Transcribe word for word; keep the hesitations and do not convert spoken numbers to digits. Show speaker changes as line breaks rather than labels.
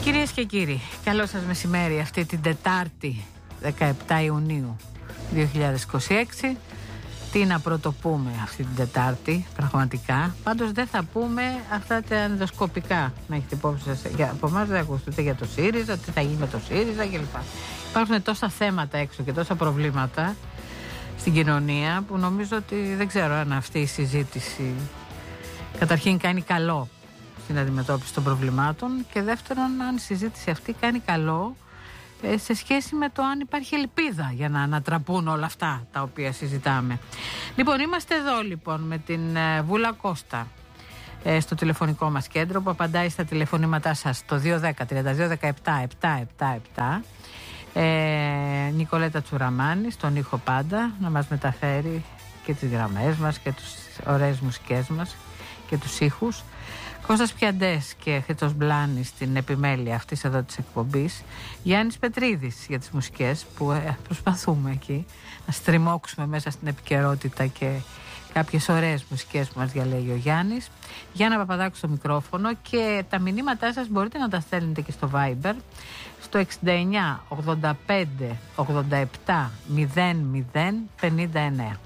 Κυρίες και κύριοι, καλό σας μεσημέρι αυτή την Τετάρτη δεκαεπτά Ιουνίου δύο χιλιάδες είκοσι έξι. Τι να πρωτοπούμε αυτή την Τετάρτη, πραγματικά. Πάντως δεν θα πούμε αυτά τα ενδοσκοπικά. Να έχετε υπόψη σας. Για, από εμάς δεν ακούσετε για το ΣΥΡΙΖΑ, τι θα γίνει με το ΣΥΡΙΖΑ κλπ. Υπάρχουν τόσα θέματα έξω και τόσα προβλήματα στην κοινωνία που νομίζω ότι δεν ξέρω αν αυτή η συζήτηση καταρχήν κάνει καλό στην αντιμετώπιση των προβλημάτων και δεύτερον αν η συζήτηση αυτή κάνει καλό σε σχέση με το αν υπάρχει ελπίδα για να ανατραπούν όλα αυτά τα οποία συζητάμε. Λοιπόν, είμαστε εδώ λοιπόν με την Βούλα Κώστα στο τηλεφωνικό μας κέντρο που απαντάει στα τηλεφωνήματά σας το δύο δέκα τριάντα δύο δεκαεπτά επτακόσια εβδομήντα επτά. Ε, Νικολέτα Τσουραμάνη στον ήχο πάντα να μας μεταφέρει και τις γραμμές μας και τις ωραίες μουσικές μας και τους ήχους. Κώστας Πιαντές και Χρήστος Μπλάνης στην επιμέλεια αυτής εδώ της εκπομπής. Γιάννης Πετρίδης για τις μουσικές που ε, προσπαθούμε εκεί να στριμώξουμε μέσα στην επικαιρότητα και κάποιες ωραίες μουσικές που μας διαλέγει ο Γιάννης. Γιάννα Παπαδάκου στο μικρόφωνο και τα μηνύματά σας μπορείτε να τα στέλνετε και στο Viber στο εξήντα εννιά ογδόντα πέντε ογδόντα επτά μηδέν μηδέν πενήντα εννέα.